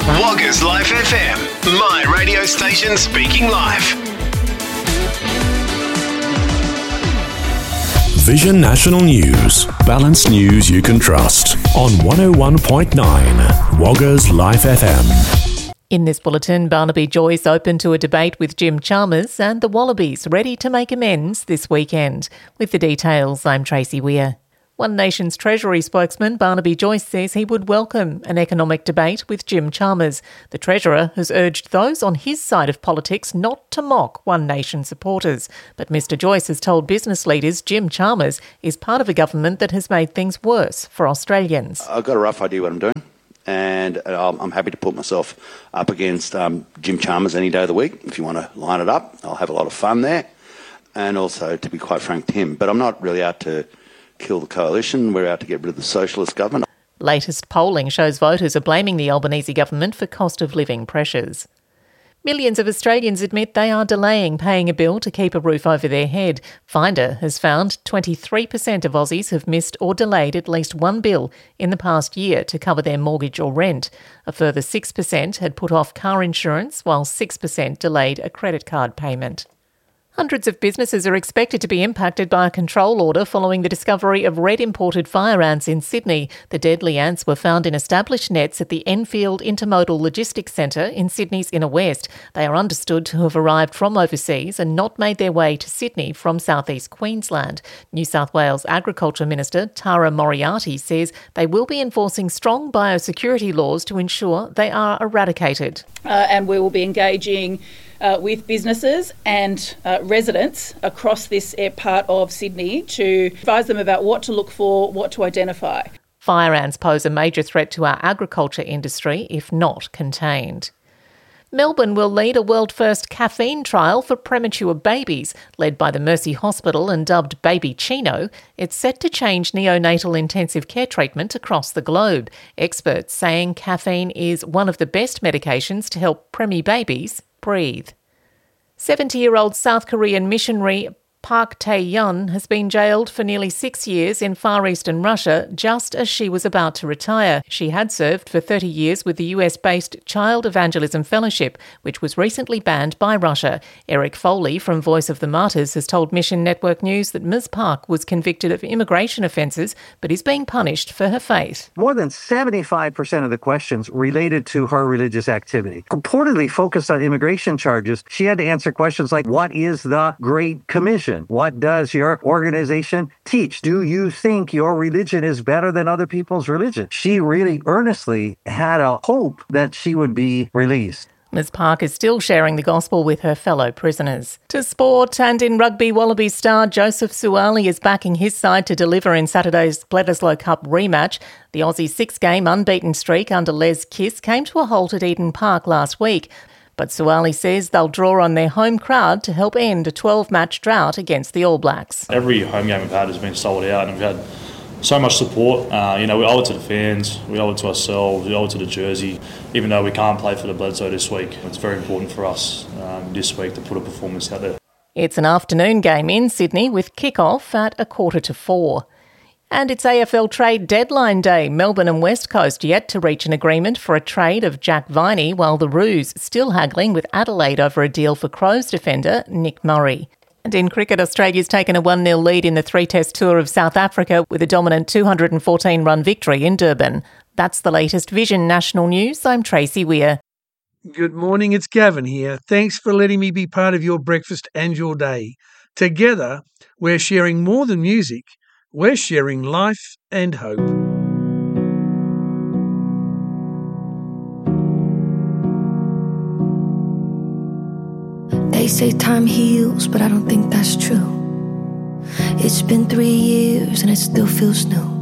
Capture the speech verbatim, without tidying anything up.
Woggers Life F M, my radio station speaking live. Vision National News, balanced news you can trust on one oh one point nine Woggers Life F M. In this bulletin, Barnaby Joyce open to a debate with Jim Chalmers and the Wallabies ready to make amends this weekend. With the details, I'm Tracy Weir. One Nation's Treasury spokesman Barnaby Joyce says he would welcome an economic debate with Jim Chalmers. The Treasurer has urged those on his side of politics not to mock One Nation supporters. But Mr Joyce has told business leaders Jim Chalmers is part of a government that has made things worse for Australians. I've got a rough idea what I'm doing, and I'm happy to put myself up against um, Jim Chalmers any day of the week. If you want to line it up, I'll have a lot of fun there. And also, to be quite frank, Tim. But I'm not really out to kill the coalition. We're out to get rid of the socialist government. Latest polling shows voters are blaming the Albanese government for cost of living pressures. Millions of Australians admit they are delaying paying a bill to keep a roof over their head. Finder has found twenty-three percent of Aussies have missed or delayed at least one bill in the past year to cover their mortgage or rent. A further six percent had put off car insurance, while six percent delayed a credit card payment. Hundreds of businesses are expected to be impacted by a control order following the discovery of red imported fire ants in Sydney. The deadly ants were found in established nets at the Enfield Intermodal Logistics Centre in Sydney's Inner West. They are understood to have arrived from overseas and not made their way to Sydney from southeast Queensland. New South Wales Agriculture Minister Tara Moriarty says they will be enforcing strong biosecurity laws to ensure they are eradicated. Uh, and we will be engaging Uh, with businesses and uh, residents across this part of Sydney to advise them about what to look for, what to identify. Fire ants pose a major threat to our agriculture industry if not contained. Melbourne will lead a world-first caffeine trial for premature babies. Led by the Mercy Hospital and dubbed Baby Chino, it's set to change neonatal intensive care treatment across the globe. Experts saying caffeine is one of the best medications to help preemie babies breathe. seventy-year-old South Korean missionary Park Tae-yeon has been jailed for nearly six years in Far Eastern Russia just as she was about to retire. She had served for thirty years with the U S-based Child Evangelism Fellowship, which was recently banned by Russia. Eric Foley from Voice of the Martyrs has told Mission Network News that Miz Park was convicted of immigration offences but is being punished for her faith. More than seventy-five percent of the questions related to her religious activity. Purportedly focused on immigration charges, she had to answer questions like, what is the Great Commission? What does your organization teach? Do you think your religion is better than other people's religion? She really earnestly had a hope that she would be released. Miz Park is still sharing the gospel with her fellow prisoners. To sport, and in rugby, Wallabies star Joseph Suaalii is backing his side to deliver in Saturday's Bledisloe Cup rematch. The Aussie six-game unbeaten streak under Les Kiss came to a halt at Eden Park last week. But Suaalii says they'll draw on their home crowd to help end a twelve-match drought against the All Blacks. Every home game we've had has been sold out, and we've had so much support. Uh, you know, we owe it to the fans, we owe it to ourselves, we owe it to the jersey. Even though we can't play for the Bledisloe this week, it's very important for us um, this week to put a performance out there. It's an afternoon game in Sydney with kick-off at a quarter to four. And it's A F L trade deadline day. Melbourne and West Coast yet to reach an agreement for a trade of Jack Viney, while the Roos still haggling with Adelaide over a deal for Crows defender Nick Murray. And in cricket, Australia's taken a one nil lead in the three-test tour of South Africa with a dominant two hundred fourteen run victory in Durban. That's the latest Vision National News. I'm Tracy Weir. Good morning, it's Gavin here. Thanks for letting me be part of your breakfast and your day. Together, we're sharing more than music. We're sharing life and hope. They say time heals, but I don't think that's true. It's been three years and it still feels new.